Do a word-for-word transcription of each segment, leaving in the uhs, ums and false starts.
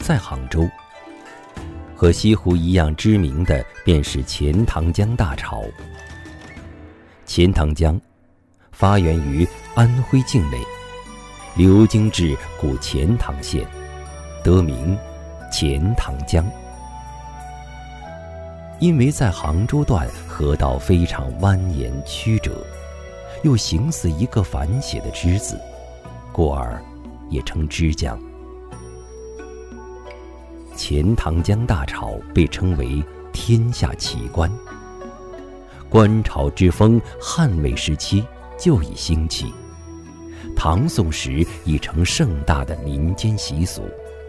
在杭州。和西湖一样知名的便是钱塘江大潮。钱塘江发源于安徽境内，流经至古钱塘县，得名钱塘江。因为在杭州段河道非常蜿蜒曲折，又形似一个反写的之字，故而也称之江。钱塘江大潮被称为天下奇观，观潮之风汉魏时期就已兴起，唐宋时已成盛大的民间习俗。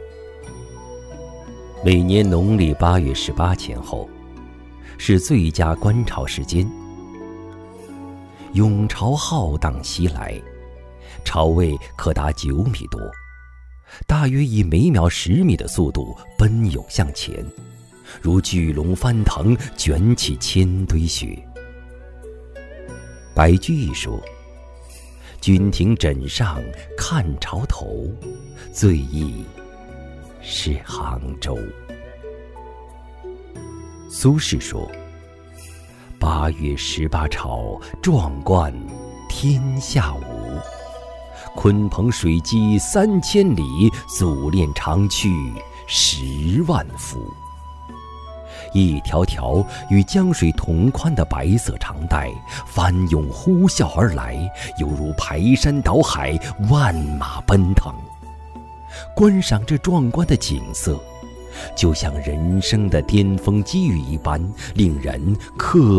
每年农历八月十八前后是最佳观潮时间，涌潮浩荡袭来，潮位可达九米多，大约以每秒十米的速度奔涌向前，如巨龙翻腾，卷起千堆雪。白居易说：“君庭枕上看潮头，最忆是杭州。”苏轼说：“八月十八潮，壮观天下无。鲲鹏水击三千里，祖练长驱十万伏。”一条条与江水同宽的白色长带翻涌呼啸而来，犹如排山倒海，万马奔腾。观赏这壮观的景色，就像人生的巅峰机遇一般，令人刻